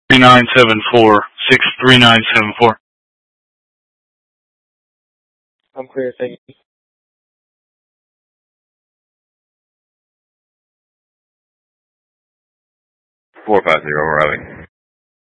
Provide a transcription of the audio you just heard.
3974, 63974. I'm clear, thank you. 450, arriving.